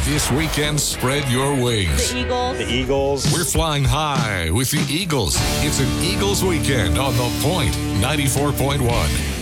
This weekend, spread your wings. The Eagles. The Eagles. We're flying high with the Eagles. It's an Eagles weekend on The Point 94.1.